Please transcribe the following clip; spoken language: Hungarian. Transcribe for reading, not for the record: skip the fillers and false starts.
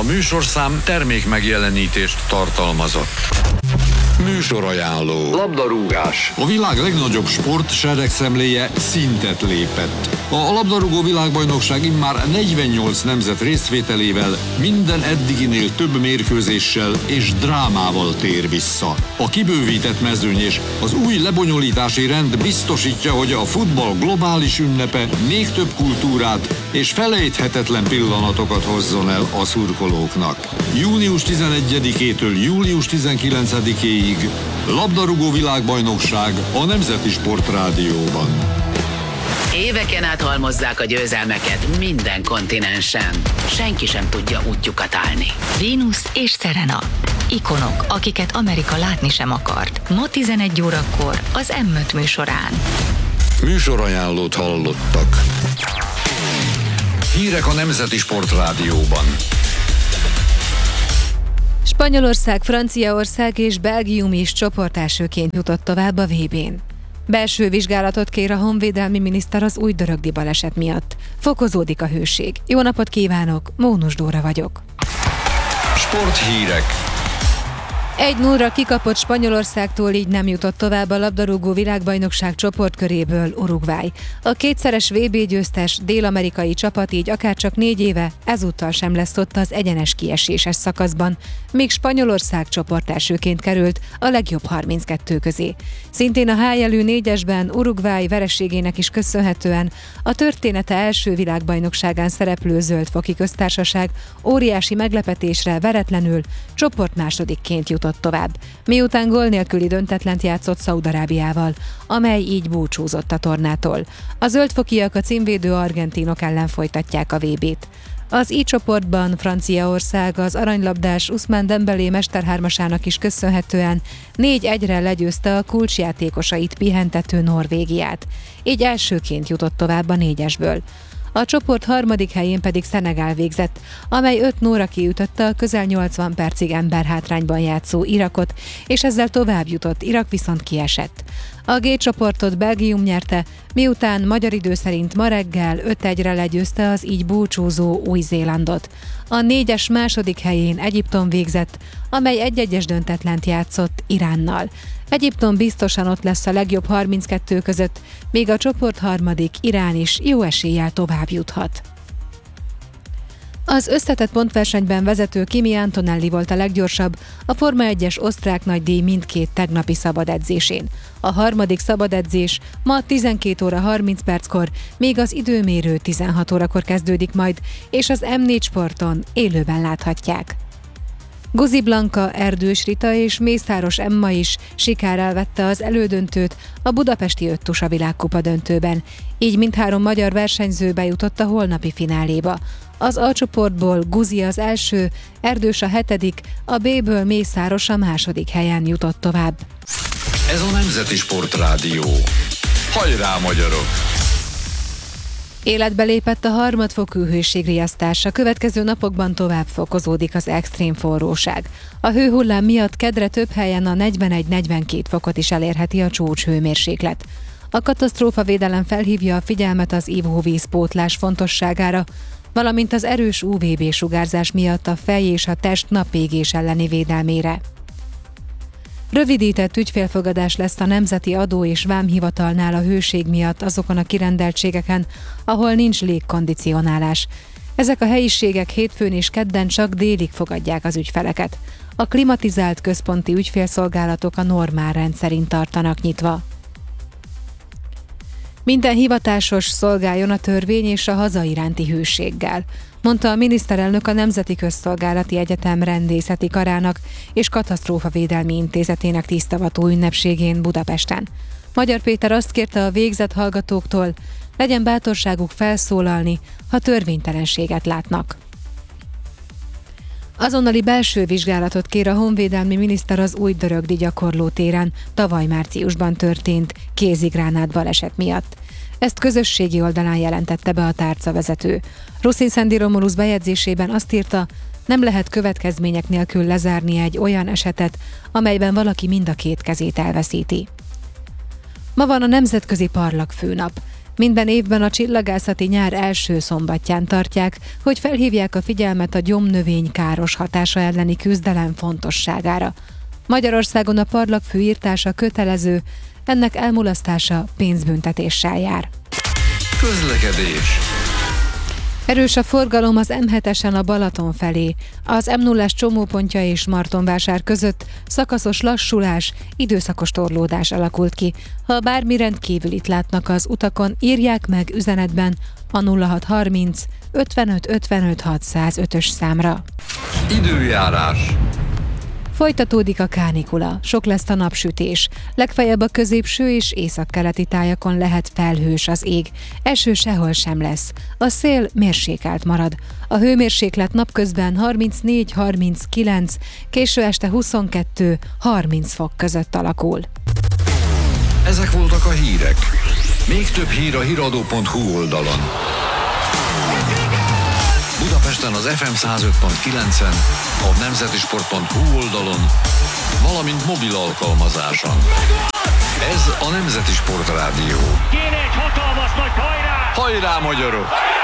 műsorszám termék megjelenítést tartalmazott. Műsorajánló. Labdarúgás. A világ legnagyobb sport seregszemléje szintet lépett. A labdarúgó világbajnokság immár 48 nemzet részvételével minden eddiginél több mérkőzéssel és drámával tér vissza. A kibővített mezőny és az új lebonyolítási rend biztosítja, hogy a futball globális ünnepe még több kultúrát és felejthetetlen pillanatokat hozzon el a szurkolóknak. Június 11-től július 19-éig labdarúgó világbajnokság a Nemzeti Sportrádióban. Éveken át halmozzák a győzelmeket minden kontinensen. Senki sem tudja útjukat állni. Venus és Serena. Ikonok, akiket Amerika látni sem akart. Ma 11 órakor az M5 műsorán. Műsorajánlót hallottak. Hírek a Nemzeti Sportrádióban. Spanyolország, Franciaország és Belgium is csoportelsőként jutott tovább a VB-n. Belső vizsgálatot kér a honvédelmi miniszter az újdörögdi baleset miatt. Fokozódik a hőség. Jó napot kívánok, Mónus Dóra vagyok. Sporthírek. 1-0-ra kikapott Spanyolországtól, így nem jutott tovább a labdarúgó világbajnokság csoportköréből Uruguay. A kétszeres VB győztes dél-amerikai csapat így akárcsak 4 éve ezúttal sem lesz ott az egyenes kieséses szakaszban, míg Spanyolország csoportelsőként került a legjobb 32 közé. Szintén a H-jelű 4-esben Uruguay vereségének is köszönhetően a története első világbajnokságán szereplő Zöld-foki köztársaság óriási meglepetésre veretlenül csoportmásodikként jutott tovább, miután gól nélküli döntetlent játszott Szaúd-Arábiával, amely így búcsúzott a tornától. A zöldfokiak a címvédő argentinok ellen folytatják a VB-t. Az I csoportban Franciaország az aranylabdás Ousmane Dembélé mesterhármasának is köszönhetően 4-1-re legyőzte a kulcsjátékosait pihentető Norvégiát. Így elsőként jutott tovább a 4-esből. A csoport harmadik helyén pedig Szenegál végzett, amely 5-0-ra kiütötte a közel 80 percig emberhátrányban játszó Irakot, és ezzel tovább jutott, Irak viszont kiesett. A G csoportot Belgium nyerte, miután magyar idő szerint ma reggel 5-1-re legyőzte az így búcsúzó Új-Zélandot. A 4-es második helyén Egyiptom végzett, amely 1-1-es döntetlent játszott Iránnal. Egyiptom biztosan ott lesz a legjobb 32 között, még a csoport harmadik Irán is jó eséllyel tovább juthat. Az összetett pontversenyben vezető Kimi Antonelli volt a leggyorsabb a Forma 1-es osztrák nagydíj mindkét tegnapi szabadedzésén. A harmadik szabadedzés ma 12 óra 30 perckor, még az időmérő 16 órakor kezdődik majd, és az M4 Sporton élőben láthatják. Guzi Blanka, Erdős Rita és Mészáros Emma is sikárral vette az elődöntőt a budapesti öttusa világkupa döntőben. Így mindhárom magyar versenyző bejutott a holnapi fináléba. Az A csoportból Guzi az első, Erdős a 7., a B-ből Mészáros a második helyen jutott tovább. Ez a Nemzeti Sportrádió. Hajrá, magyarok! Életbe lépett a harmadfokú hőségriasztás, a következő napokban tovább fokozódik az extrém forróság. A hőhullám miatt kedre több helyen a 41-42 fokot is elérheti a csúcshőmérséklet. A katasztrófavédelem felhívja a figyelmet az ivóvízpótlás fontosságára, valamint az erős UVB-sugárzás miatt a fej és a test napégés elleni védelmére. Rövidített ügyfélfogadás lesz a Nemzeti Adó- és Vámhivatalnál a hőség miatt azokon a kirendeltségeken, ahol nincs légkondicionálás. Ezek a helyiségek hétfőn és kedden csak délig fogadják az ügyfeleket. A klimatizált központi ügyfélszolgálatok a normál rend szerint tartanak nyitva. Minden hivatásos szolgáljon a törvény és a haza iránti hűséggel, mondta a miniszterelnök a Nemzeti Közszolgálati Egyetem rendészeti karának és katasztrófavédelmi intézetének tisztavató ünnepségén Budapesten. Magyar Péter azt kérte a végzett hallgatóktól, legyen bátorságuk felszólalni, ha törvénytelenséget látnak. Azonnali belső vizsgálatot kér a honvédelmi miniszter az Újdörögdi gyakorlótéren tavaly márciusban történt kézigránát baleset miatt. Ezt közösségi oldalán jelentette be a tárcavezető. Ruszin Szendi Romulusz bejegyzésében azt írta, nem lehet következmények nélkül lezárni egy olyan esetet, amelyben valaki mind a két kezét elveszíti. Ma van a Nemzetközi Parlagfőnap. Minden évben a csillagászati nyár első szombatján tartják, hogy felhívják a figyelmet a gyomnövény káros hatása elleni küzdelem fontosságára. Magyarországon a parlag fűírtása kötelező, ennek elmulasztása pénzbüntetéssel jár. Közlekedés. Erős a forgalom az M7-esen a Balaton felé. Az M0-as csomópontja és Martonvásár között szakaszos lassulás, időszakos torlódás alakult ki. Ha bármi rendkívülit látnak az utakon, írják meg üzenetben a 0630 55 55 605-ös számra. Időjárás. Folytatódik a kánikula, sok lesz a napsütés. Legfeljebb a középső és északkeleti tájakon lehet felhős az ég. Eső sehol sem lesz. A szél mérsékelt marad. A hőmérséklet napközben 34-39, késő este 22-30 fok között alakul. Ezek voltak a hírek. Még több hír a hiradó.hu oldalon. Budapesten az FM 105.9-en, a nemzetisport.hu oldalon, valamint mobil alkalmazáson. Ez a Nemzeti Sport Rádió. Kéne egy hatalmas nagy hajrá! Hajrá, magyarok!